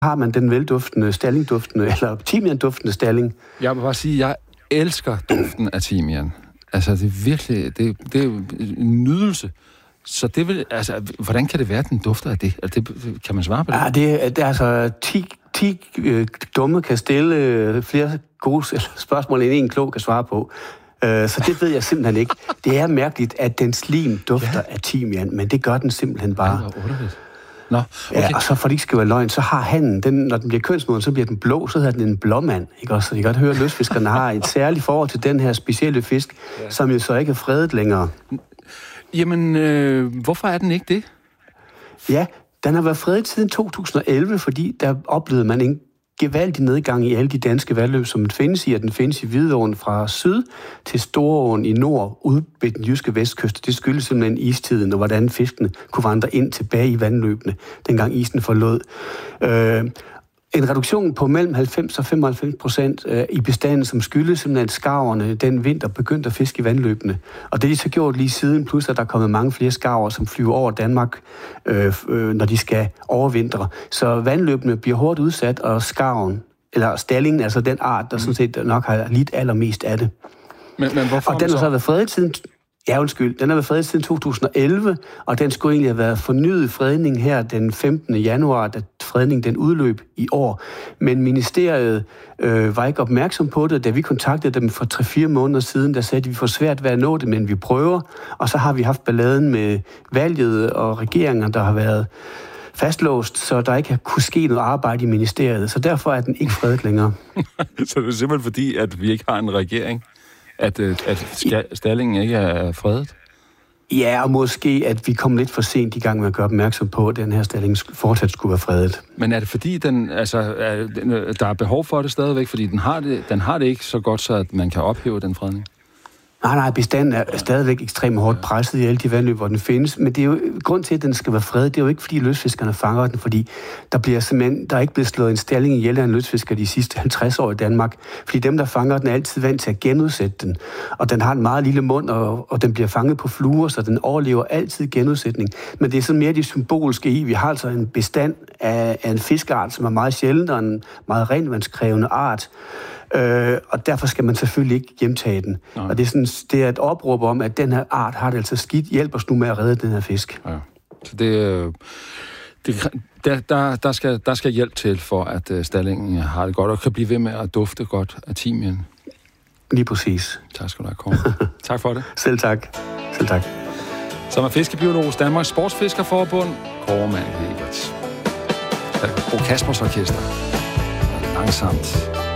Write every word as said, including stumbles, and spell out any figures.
har man den velduftende, stallingduftende, eller timianduftende stalling. Jeg vil bare sige, at jeg elsker duften af timian. Altså, det er virkelig, det, det er jo en nydelse. Så det vil, altså, hvordan kan det være, at den dufter af det? Altså, det kan man svare på det? Ja, det, det er altså, ti, ti øh, dumme kan stille øh, flere gode spørgsmål, end en klog kan svare på. Øh, så det ved jeg simpelthen ikke. Det er mærkeligt, at den slim dufter ja. af timian, men det gør den simpelthen bare. Ja, Nå, okay. Ja, og så for det ikke skal være løgn, så har hannen, den, når den bliver kønsmoden, så bliver den blå, så hedder den en blåmand. Ikke også? Så I kan godt høre, at lystfiskerne har et særligt forhold til den her specielle fisk, ja. som jo så ikke er fredet længere. Jamen, øh, hvorfor er den ikke det? Ja, den har været fredet siden to tusind og elleve, fordi der oplevede man en gevaldig nedgang i alle de danske vandløb, som den findes i, at den findes i Hvidåen fra syd til Storåen i nord, ude ved den jyske vestkyst. Det skyldes simpelthen istiden, og hvordan fiskene kunne vandre ind tilbage i vandløbene, dengang isen forlod. Øh, En reduktion på mellem halvfems og femoghalvfems procent i bestanden, som skyldes simpelthen, at skarverne den vinter begyndte at fiske i vandløbene. Og det er de så gjort lige siden, plus at der er kommet mange flere skarver, som flyver over Danmark, øh, øh, når de skal overvintre. Så vandløbene bliver hårdt udsat, og skarven, eller stallingen, altså den art, der sådan set nok har lidt allermest af det. Men, men hvorfor og den har så været fredet siden... Ja, undskyld. Den har været fredet siden to tusind og elleve, og den skulle egentlig have været fornyet fredning her den femtende januar, da fredningen den udløb i år. Men ministeriet øh, var ikke opmærksom på det. Da vi kontaktede dem for tre fire måneder siden, der sagde de, at vi får svært ved at nå det, men vi prøver. Og så har vi haft balladen med valget og regeringer, der har været fastlåst, så der ikke har kunne ske noget arbejde i ministeriet. Så derfor er den ikke fredet længere. Så det er simpelthen fordi, at vi ikke har en regering? At, at stallingen ikke er fredet? Ja, og måske, at vi kom lidt for sent i gang med at gøre opmærksom på, at den her stalling fortsat skulle være fredet. Men er det fordi, den, altså, er, der er behov for det stadigvæk? Fordi den har det, den har det ikke så godt, så at man kan ophæve den fredning? Nej, nej, bestanden er stadigvæk ekstremt hårdt presset i alle de vandløb, hvor den findes. Men det er jo grund til, at den skal være fredet. Det er jo ikke, fordi lystfiskerne fanger den, fordi der bliver simpelthen, der er ikke blevet slået en stalling ihjel af en lystfisker de sidste halvtreds år i Danmark. Fordi dem, der fanger den, er altid vant til at genudsætte den. Og den har en meget lille mund, og, og den bliver fanget på fluer, så den overlever altid genudsætning. Men det er sådan mere det symboliske i. Vi har altså en bestand af, af en fiskeart, som er meget sjældent, og en meget renvandskrævende art. Øh, og derfor skal man selvfølgelig ikke hjemtage den. Nej. Og det er, sådan, det er et opråb om, at den her art har det altså skidt. Hjælp os nu med at redde den her fisk. Ja. Så det, det, der, der, der, skal, der skal hjælp til, for at stallingen har det godt, og kan blive ved med at dufte godt af timian. Lige præcis. Tak skal du have, Kåre. Tak for det. Selv tak. Selv tak. Som er fiskebiolog hos Danmarks Sportsfiskerforbund, Kåre Mann Ebert. Bo Kaspers Orkester. Langsomt.